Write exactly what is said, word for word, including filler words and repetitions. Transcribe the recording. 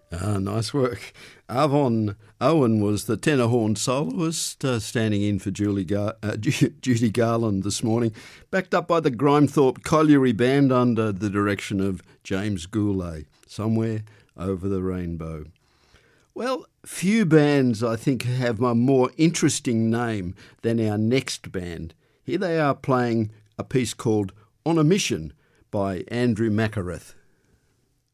Ah, nice work. Avon Owen was the tenor horn soloist, uh, standing in for Julie Gar- uh, Judy Garland this morning, backed up by the Grimethorpe Colliery Band under the direction of James Goulet, Somewhere Over the Rainbow. Well, few bands, I think, have a more interesting name than our next band. Here they are playing a piece called On a Mission by Andrew Macareth.